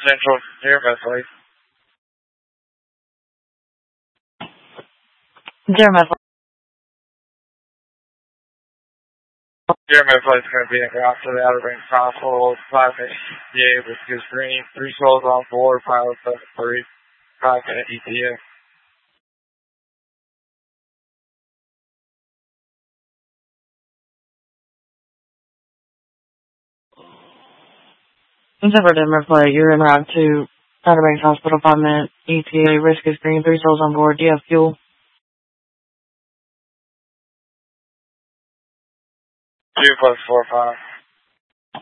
Central, Jeremiah Place. Jeremiah Place. Jeremiah Place is going to be in route to the Outer Banks Hospital. 5-minute ETA with good screen. 3 souls on board. Pilot 73. 5-minute ETA. Denver Denver Flight, you're en route to Outer Banks Hospital, 5-minute ETA, risk is green, 3 souls on board. Do you have fuel? 2+45.